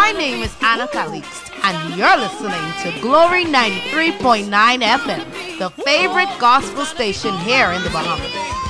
My name is Anna Calixte, and you're listening to Glory 93.9 FM, the favorite gospel station here in the Bahamas.